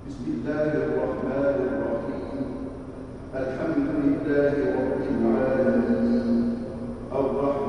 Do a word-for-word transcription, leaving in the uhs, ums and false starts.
بسم الله الرحمن الرحيم. الحمد لله رب العالمين الرحمن